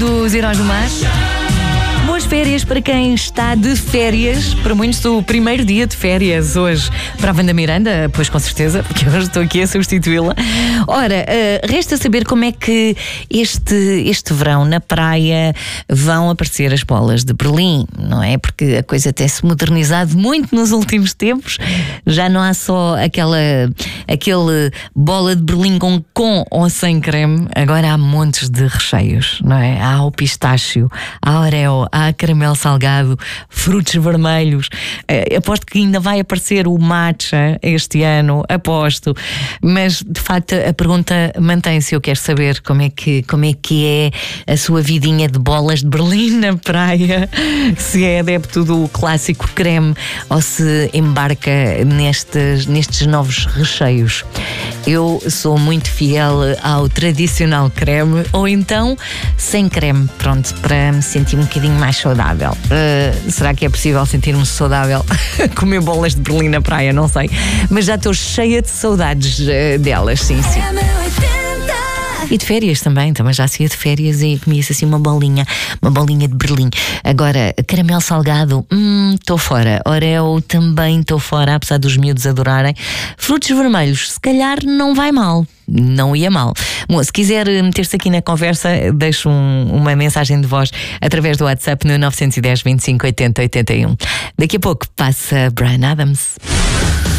dos Heróis do Mar. Boas férias para quem está de férias. Para muitos, o primeiro dia de férias hoje. Para a Wanda Miranda, pois com certeza, porque hoje estou aqui a substituí-la. Ora, resta saber como é que este verão na praia vão aparecer as bolas de Berlim, não é? Porque a coisa tem-se modernizado muito nos últimos tempos. Já não há só aquele bola de Berlim com ou sem creme. Agora há montes de recheios, não é? Há o pistácio, há Oreo, há caramelo salgado, frutos vermelhos. Aposto que ainda vai aparecer o matcha este ano, aposto. Mas, de facto, a pergunta mantém-se. Eu quero saber como é que é a sua vidinha de bolas de Berlim na praia. Se é adepto do clássico creme ou se embarca nestes novos recheios. Eu sou muito fiel ao tradicional creme ou então sem creme, pronto, para me sentir um bocadinho mais saudável. Será que é possível sentir-me saudável comer bolas de Berlim na praia? Não sei, mas já estou cheia de saudades delas, sim. E de férias também já saía de férias e comia-se assim uma bolinha de Berlim. Agora, caramelo salgado, estou fora. Oreo também estou fora, apesar dos miúdos adorarem. Frutos vermelhos, se calhar não vai mal. Não ia mal. Bom, se quiser meter-se aqui na conversa, deixo uma mensagem de voz através do WhatsApp no 910 25 80 81. Daqui a pouco passa Bryan Adams.